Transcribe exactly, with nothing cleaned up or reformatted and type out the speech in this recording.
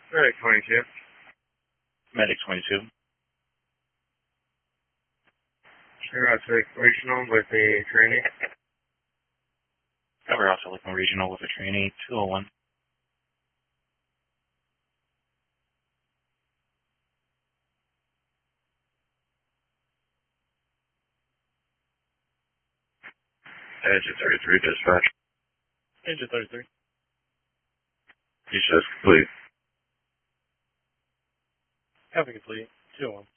Medic twenty-two. Medic twenty-two. Sure, I'll take regional with the trainee. Cover also looking regional with a trainee, two oh one. Edge thirty-three, dispatch. Edge thirty-three. He says complete. Copy complete, two oh one.